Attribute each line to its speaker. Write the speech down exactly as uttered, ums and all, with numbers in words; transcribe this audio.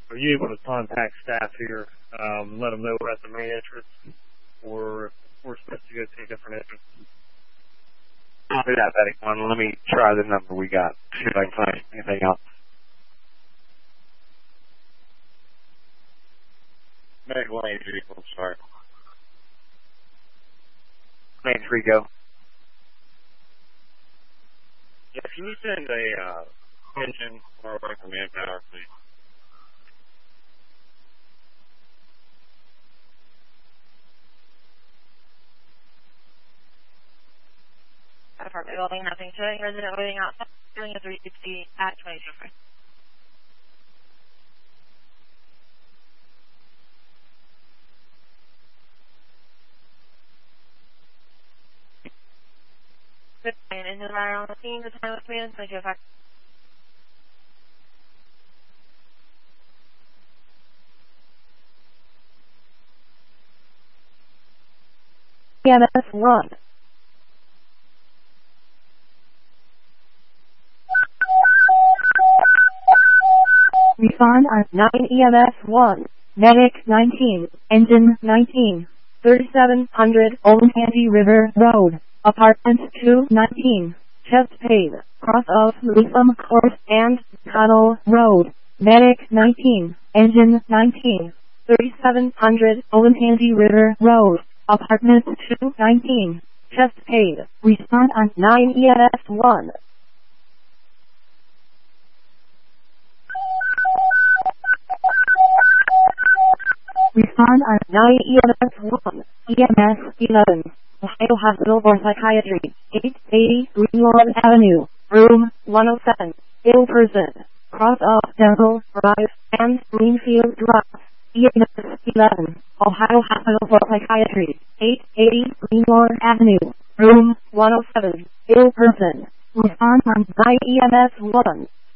Speaker 1: Are you able to contact staff here, um, let them know we're at the main entrance, or if we're supposed to go to a different entrance?
Speaker 2: I'll do that, Betty. One. Let me try the number we got. See if I can find anything else. Meg Lane, I'm sorry. Lane three, go.
Speaker 3: Yeah, can you send a uh, engine or away from manpower, please?
Speaker 4: Apartment building, nothing showing. Resident waiting outside. Building a three sixty at twenty-two first. Good morning. Engine rider on the scene. The time was command twenty-two five. E M S one. Respond on nine E M S one. Medic nineteen. Engine nineteen. thirty-seven hundred Olentangy River Road. Apartment two nineteen. Chest paid. Cross of Lusum Court and Tunnel Road. Medic nineteen. Engine nineteen. thirty-seven hundred Olentangy River Road. Apartment two nineteen. Chest paid. Respond on nine E M S one. Respond on nine E M S one. E M S eleven. Ohio Hospital for Psychiatry. eight eighty Greenlawn Avenue. Room one oh seven. Ill person. Cross of Dental Drive and Greenfield Drive. E M S eleven. Ohio Hospital for Psychiatry. eight eighty Greenlawn Avenue. Room one oh seven. Ill person. Respond on nine E M S one.